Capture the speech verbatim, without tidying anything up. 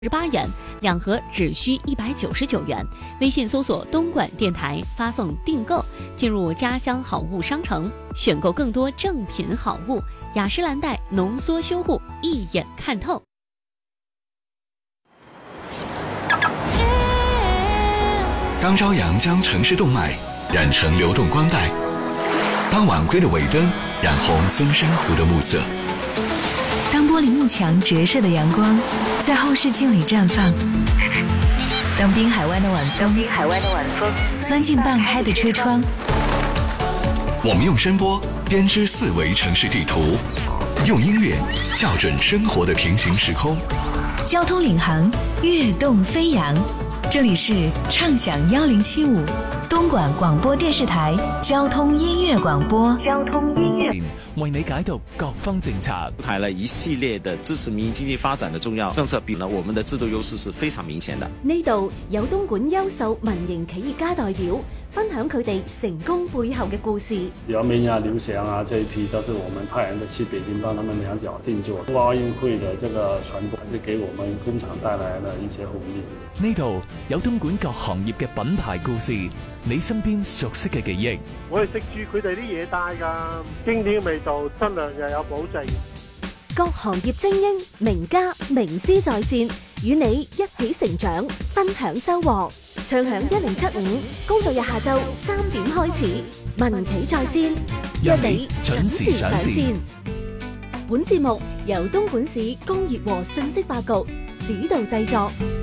十八元，两盒只需一百九十九元。微信搜索东莞电台，发送订购，进入家乡好物商城，选购更多正品好物。雅诗兰黛浓缩修护，一眼看透。 当朝阳将城市动脉染成流动光带，当晚归的尾灯染红松山湖的暮色， 当玻璃幕墙折射的阳光在后视镜里绽放，当滨海湾的晚风滨海湾的晚风钻进半开的车窗， 我们用声波编织四维城市地图，用音乐校准生活的平行时空。 交通领航，跃动飞扬。这里是畅享幺零七五东莞广播电视台交通音乐广播。交通音乐为你解读各方政策， 排了一系列的支持民营经济发展的重要政策，比呢我们的制度优势是非常明显的。 呢度有東莞優秀民營企業家代表分享佢哋成功背後嘅故事。 姚明啊、劉翔啊這一批都是我們派人的去北京幫他們兩腳定做。奧運會的這個傳播，還是給我們工廠帶來了一些紅利。 呢度有東莞各行業嘅品牌故事，你身邊熟悉嘅記憶。 我係食住佢哋啲嘢帶㗎，經典嘅味道，質量又有保證。 各行業精英、名家、名師在線，與你一起成長，分享收穫。暢享一零七五，工作日下晝三點開始，民企在線，約你準時上線。本節目由東莞市工業和信息化局指導製作。